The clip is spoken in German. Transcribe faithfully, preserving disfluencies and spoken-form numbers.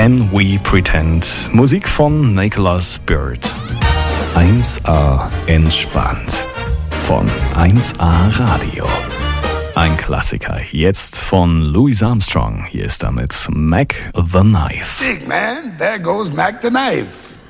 Can We Pretend? Musik von Nicholas Byrd. eins A entspannt von eins A Radio. Ein Klassiker, jetzt von Louis Armstrong. Hier ist damit Mac the Knife. Big man, there goes Mac the Knife.